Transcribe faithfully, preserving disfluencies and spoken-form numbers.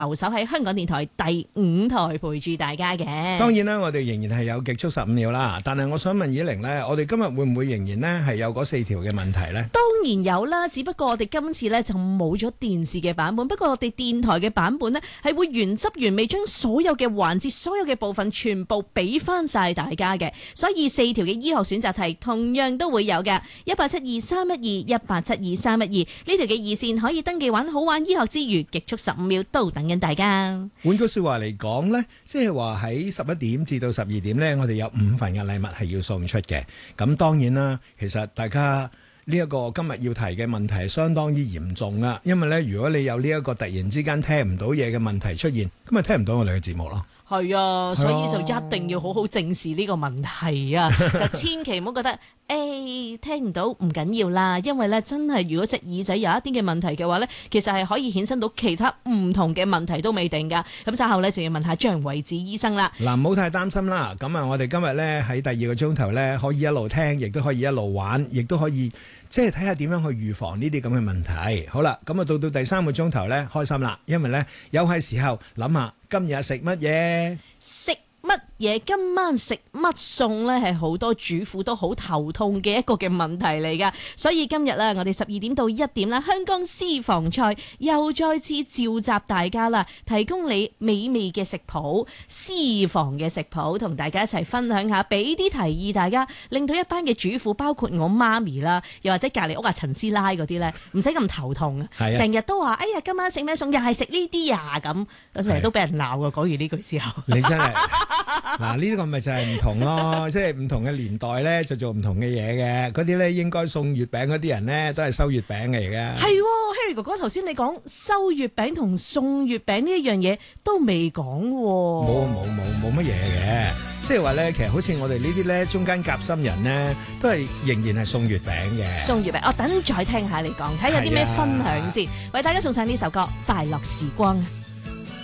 留守喺香港電台第五台陪住大家嘅。 當然啦，我哋仍然係有極速十五秒啦。但係我想問以玲呢，我哋今日會唔會仍然呢係有嗰四條嘅問題呢？ 當然有啦，只不過我哋今次呢就冇咗電視嘅版本，不過我哋電台嘅版本呢係會原汁原味將所有嘅環節、所有嘅部分全部俾翻晒大家嘅。所以四條嘅醫學選擇題同樣都會有嘅。一八七二三一二一八七二三一二呢條嘅二線可以登記玩好玩醫學之餘，極速十五秒都等緊大家。 換句說話嚟講呢，即係話喺十一點至到十二點呢，我哋有五份嘅禮物係要送出嘅。咁當然啦，其實大家呢一個今日要提嘅問題係相當之嚴重啊，因為呢，如果你有呢一個突然之間聽唔到嘢嘅問題出現，咁咪聽唔到我哋嘅節目咯。 係啊，所以就一定要好好正視呢個問題啊！就千祈唔好覺得誒、欸、聽唔到唔緊要啦，因為咧真係如果隻耳仔有一啲嘅問題嘅話咧，其實係可以衍生到其他唔同嘅問題都未定噶。咁稍後咧就要問下張維志醫生啦。 嗱，唔好太擔心啦。咁啊，我哋今日咧喺第二個鐘頭咧，可以一路聽，亦都可以一路玩，亦都可以即係睇下點樣去預防呢啲咁嘅問題。好啦，咁啊到到第三個鐘頭咧，開心啦，因為咧又係時候諗下今日食乜嘢。 食乜嘢？今晚食乜餸呢？係好多主婦都好頭痛嘅一個嘅問題嚟噶。所以今日咧，我哋十二點到一點啦，香港私房菜又再次召集大家啦，提供你美味嘅食譜、私房嘅食譜，同大家一齊分享下，俾啲提議大家，令到一班嘅主婦，包括我媽咪啦，又或者隔離屋啊陳師奶嗰啲咧，唔使咁頭痛啊。成日都話：哎呀，今晚食咩餸？又係食呢啲呀咁，我成日都俾人鬧噶。講完呢句之後， 你真係嗱，呢個咪就係唔同咯，即係唔同嘅年代咧，就做唔同嘅嘢嘅。嗰啲咧應該送月餅嗰啲人咧，都係收月餅嚟嘅。 係，Harry 哥哥頭先你講收月餅同送月餅呢一樣嘢都未講喎。 冇冇冇冇乜嘢嘅，即係話咧，其實好似我哋呢啲咧，中間夾心人咧，都係仍然係送月餅嘅。 送月餅，我等再聽下你講，睇下有啲咩分享先。為大家送上呢首歌《快樂時光》。